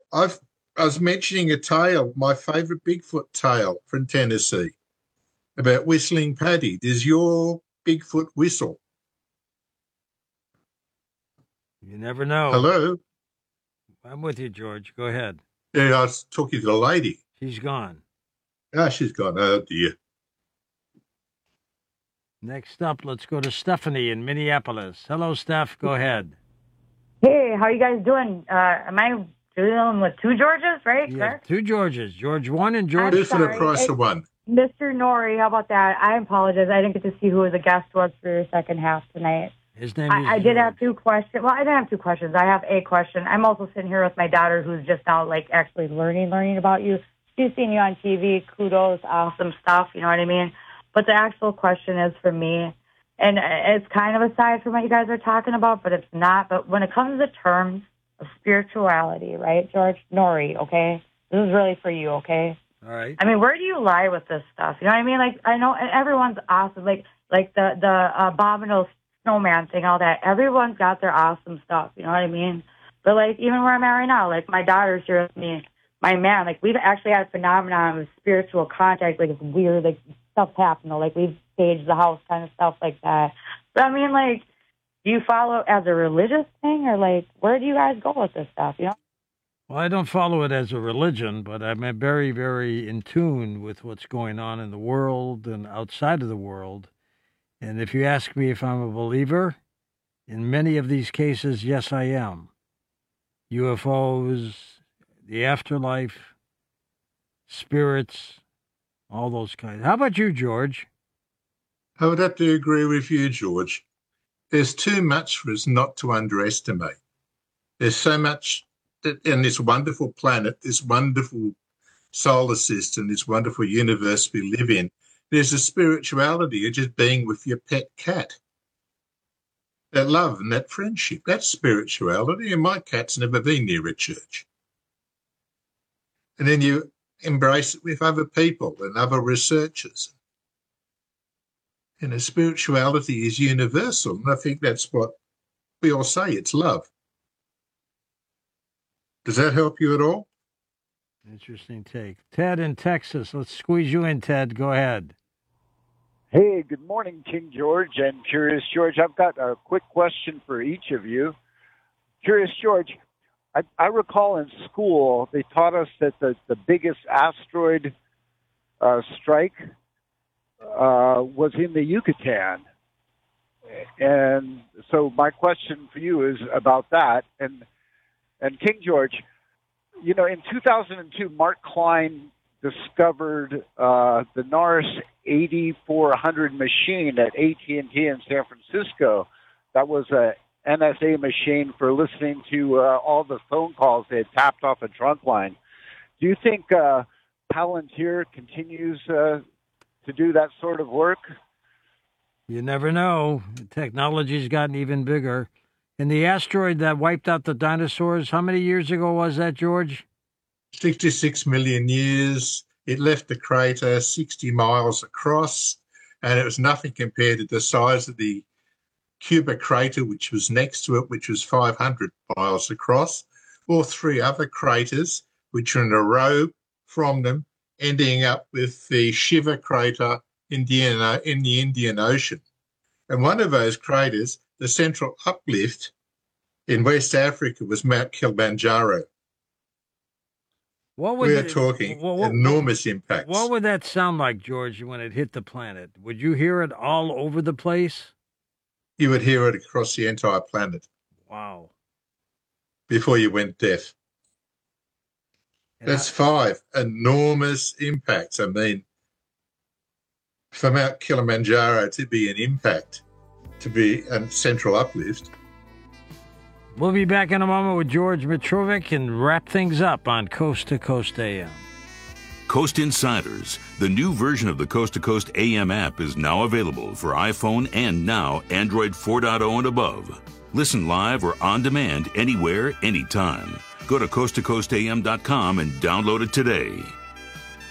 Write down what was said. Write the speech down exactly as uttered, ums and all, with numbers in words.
I've I was mentioning a tale, my favourite Bigfoot tale from Tennessee about Whistling Paddy. Does your Bigfoot whistle? You never know. Hello? I'm with you, George. Go ahead. Yeah, I was talking to the lady. She's gone. Ah, she's gone. Oh, dear. Next up, let's go to Stephanie in Minneapolis. Hello, Steph. Go ahead. Hey, how you guys doing? Uh, am I dealing with two Georges, right? Yeah, two Georges. George one and George two. Two for the sorry. price It- of one. Mister Nori, how about that? I apologize. I didn't get to see who the guest was for your second half tonight. His name is I, I did have two questions. Well, I didn't have two questions. I have a question. I'm also sitting here with my daughter who's just now, like, actually learning, learning about you. She's seen you on T V. Kudos. Awesome stuff. You know what I mean? But the actual question is for me, and it's kind of aside from what you guys are talking about, but it's not. But when it comes to terms of spirituality, right, George? Nori, okay? This is really for you, okay? All right. I mean, where do you lie with this stuff? You know what I mean? Like, I know everyone's awesome. Like, like the, the uh, abominable snowman thing, all that. Everyone's got their awesome stuff. You know what I mean? But, like, even where I'm at right now, like, my daughter's here with me. My man, like, we've actually had a phenomenon of spiritual contact. Like, it's weird. Like, stuff happened. Like, we've staged the house kind of stuff like that. But, I mean, like, do you follow it as a religious thing? Or, like, where do you guys go with this stuff, you know? Well, I don't follow it as a religion, but I'm very, very in tune with what's going on in the world and outside of the world. And if you ask me if I'm a believer, in many of these cases, yes, I am. U F Os, the afterlife, spirits, all those kinds. How about you, George? I would have to agree with you, George. There's too much for us not to underestimate. There's so much in this wonderful planet, this wonderful solar system, this wonderful universe we live in. There's a spirituality of just being with your pet cat. That love and that friendship, that's spirituality, and my cat's never been near a church. And then you embrace it with other people and other researchers. And the spirituality is universal, and I think that's what we all say, it's love. Does that help you at all? Interesting take. Ted in Texas. Let's squeeze you in, Ted. Go ahead. Hey, good morning, King George and Curious George. I've got a quick question for each of you. Curious George, I, I recall in school they taught us that the, the biggest asteroid uh, strike uh, was in the Yucatan. And so my question for you is about that. And And King George, you know, in two thousand two, Mark Klein discovered uh, the NARS eighty-four hundred machine at A T and T in San Francisco. That was a N S A machine for listening to uh, all the phone calls they had tapped off a trunk line. Do you think uh, Palantir continues uh, to do that sort of work? You never know. Technology's gotten even bigger. And the asteroid that wiped out the dinosaurs, how many years ago was that, George? sixty-six million years. It left the crater sixty miles across, and it was nothing compared to the size of the Cuba crater, which was next to it, which was five hundred miles across, or three other craters, which are in a row from them, ending up with the Shiva crater in the, in the Indian Ocean. And one of those craters, the central uplift in West Africa, was Mount Kilimanjaro. What would we are it, talking what, what, enormous impacts. What would that sound like, George, when it hit the planet? Would you hear it all over the place? You would hear it across the entire planet. Wow. Before you went deaf. And That's I, five enormous impacts. I mean, for Mount Kilimanjaro to be an impact, to be a central uplift. We'll be back in a moment with George Mitrovic and wrap things up on Coast to Coast A M. Coast Insiders, the new version of the Coast to Coast A M app, is now available for iPhone and now Android four point oh and above. Listen live or on demand anywhere, anytime. Go to coast to coast a m dot com and download it today.